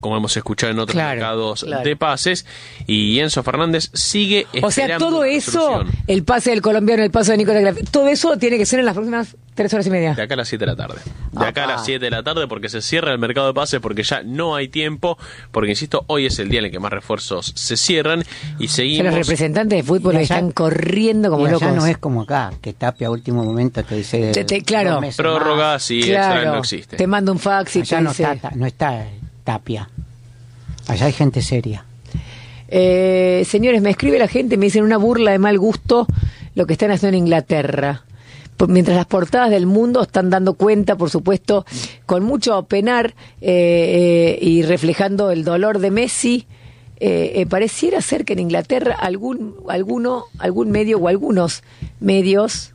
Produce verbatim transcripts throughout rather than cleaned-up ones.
como hemos escuchado en otros claro, mercados claro. de pases, y Enzo Fernández sigue esperando. O sea, todo eso, solución. el pase del colombiano, el pase de Nicolás Graf, todo eso tiene que ser en las próximas tres horas y media. De acá a las siete de la tarde. De acá a las siete de la tarde, porque se cierra el mercado de pases, porque ya no hay tiempo, porque insisto, hoy es el día en el que más refuerzos se cierran y seguimos. Los representantes de fútbol allá, están corriendo como y allá locos. No es como acá, que Tapia a último momento te dice. Te, te, claro, prórroga, sí, claro, extra no existe. Te manda un fax y allá te no dice. está, no está Tapia. Allá hay gente seria. Eh, señores, me escribe la gente, me dicen una burla de mal gusto lo que están haciendo en Inglaterra. Por, mientras las portadas del mundo están dando cuenta, por supuesto, con mucho penar eh, eh, y reflejando el dolor de Messi, eh, eh, pareciera ser que en Inglaterra algún, alguno, algún medio o algunos medios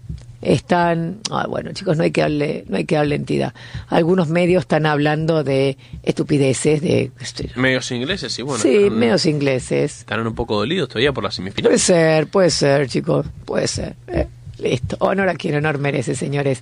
están, ah, bueno, chicos, no hay que darle, no hay que darle entidad. Algunos medios están hablando de estupideces, de medios ingleses, sí, bueno. Sí, están, medios ingleses. Están un poco dolidos todavía por la semifinal. Puede ser, puede ser, chicos, puede ser. Eh, listo. Honor a quien honor merece, señores.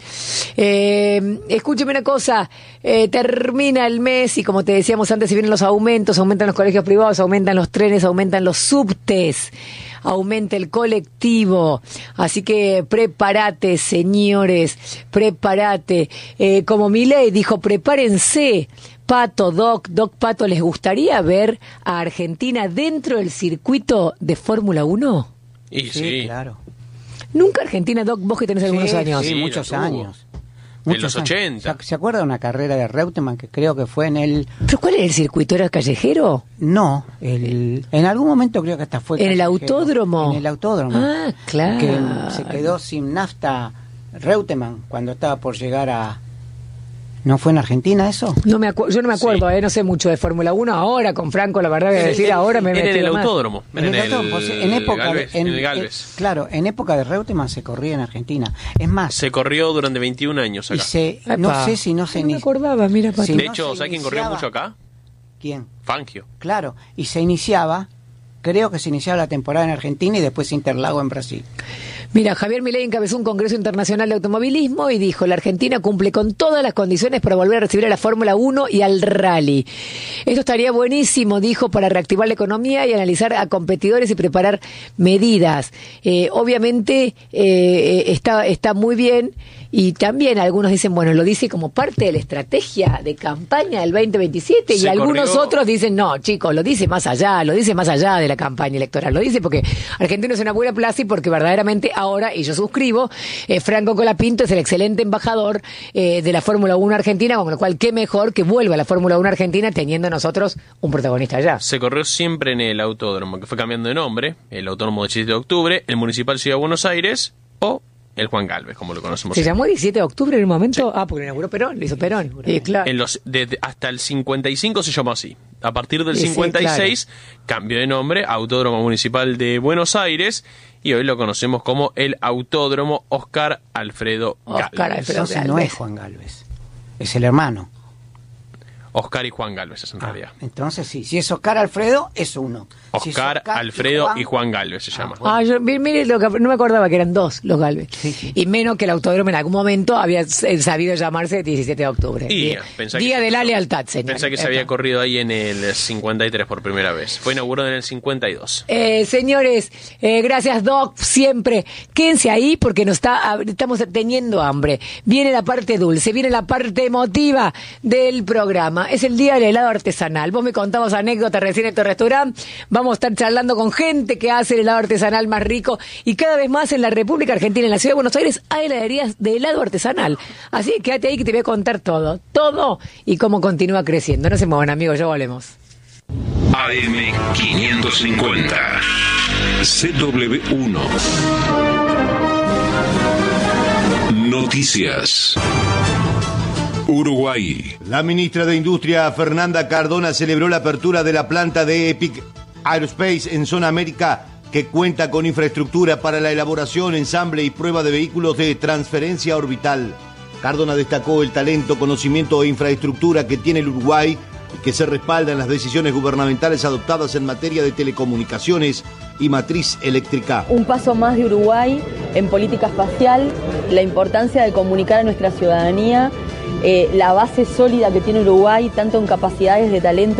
Eh, escúcheme una cosa. Eh, termina el mes y como te decíamos antes, si vienen los aumentos, aumentan los colegios privados, aumentan los trenes, aumentan los subtes, aumenta el colectivo, así que prepárate, señores, prepárate. Eh, como Milei dijo, prepárense. Pato, Doc, Doc Pato, ¿les gustaría ver a Argentina dentro del circuito de Fórmula uno? Y sí, sí, claro. Nunca Argentina, Doc, vos que tenés algunos sí, años. Sí, Sí, muchos lo tuvo. años. En Muchos los años. ochenta. ¿Se, ¿Se acuerda de una carrera de Reutemann que creo que fue en el... ¿Pero cuál era el circuito? ¿Era callejero? No, el, en algún momento creo que hasta fue... ¿En el callejero. autódromo? En el autódromo. Ah, claro. Que se quedó sin nafta Reutemann cuando estaba por llegar a... ¿No fue en Argentina eso? No me acu- yo no me acuerdo, Sí. eh, no sé mucho de Fórmula uno. Ahora, con Franco, la verdad que En- decir, en- ahora me en metí el más. autódromo. En, En el el, autódromo, pues, en época de- Galvez, en- en el en- Galvez. claro, en época de Reutemann se corría en Argentina. Es más, Se corrió durante veintiún años y acá. se, Epa. no sé si no se No me inició. acordaba, mira, Pato. Sí. De no hecho, se ¿sabes quién corrió iniciaba. mucho acá? ¿Quién? Fangio. Claro, y se iniciaba, creo que se iniciaba la temporada en Argentina y después Interlago en Brasil. Mira, Javier Milei encabezó un Congreso Internacional de Automovilismo y dijo, la Argentina cumple con todas las condiciones para volver a recibir a la Fórmula uno y al Rally. Esto estaría buenísimo, dijo, para reactivar la economía y analizar a competidores y preparar medidas. Eh, obviamente eh, está, está muy bien y también algunos dicen, bueno, lo dice como parte de la estrategia de campaña del veinte veintisiete y Se algunos corrió- otros dicen, no, chicos, lo dice más allá, lo dice más allá de la campaña electoral, lo dice porque Argentina es una buena plaza y porque verdaderamente ahora, y yo suscribo, eh, Franco Colapinto es el excelente embajador eh, de la Fórmula uno Argentina, con lo cual qué mejor que vuelva a la Fórmula uno Argentina teniendo nosotros un protagonista allá. Se corrió siempre en el autódromo, que fue cambiando de nombre, el autódromo de siete de octubre, el Municipal Ciudad de Buenos Aires o el Juan Galvez, como lo conocemos. ¿Se llamó diecisiete de octubre en un momento? Ah, porque lo inauguró Perón, lo hizo Perón. Sí, claro. En los, desde, hasta el cincuenta y cinco se llamó así. A partir del Sí, sí, cincuenta y seis cambió de nombre a Autódromo Municipal de Buenos Aires y hoy lo conocemos como el Autódromo Oscar Alfredo Oscar Galvez. Alfredo. Entonces no Galvez. es Juan Galvez, es el hermano. Oscar y Juan Galvez es en Ah, realidad. entonces sí, si es Oscar Alfredo, es uno. Si es Oscar, Oscar Alfredo Juan, y Juan Galvez se llama. Ah, yo, mi- mire, lo que, no me acordaba que eran dos los Galvez. Sí, sí. Y menos que el autódromo en algún momento había eh, sabido llamarse diecisiete de octubre. Y, Día, pensá que Día se- de la lealtad, señor. Pensé que se había corrido ahí en el cincuenta y tres por primera vez. Fue inaugurado en el cincuenta y dos. Eh, señores, eh, gracias Doc, siempre. Quédense ahí porque nos está, estamos teniendo hambre. Viene la parte dulce, viene la parte emotiva del programa. Es el día del helado artesanal. Vos me contabas anécdotas recién en tu restaurante. Vamos a estar charlando con gente que hace el helado artesanal más rico. Y cada vez más en la República Argentina, en la Ciudad de Buenos Aires, hay heladerías de helado artesanal. Así que quédate ahí que te voy a contar todo. Todo y cómo continúa creciendo. No se muevan, amigos, ya volvemos. A M quinientos cincuenta, C W uno. Noticias. Uruguay. La ministra de Industria, Fernanda Cardona, celebró la apertura de la planta de Epic Aerospace en Zona América, que cuenta con infraestructura para la elaboración, ensamble y prueba de vehículos de transferencia orbital. Cardona destacó el talento, conocimiento e infraestructura que tiene el Uruguay y que se respalda en las decisiones gubernamentales adoptadas en materia de telecomunicaciones y matriz eléctrica. Un paso más de Uruguay en política espacial, la importancia de comunicar a nuestra ciudadanía eh, la base sólida que tiene Uruguay, tanto en capacidades de talento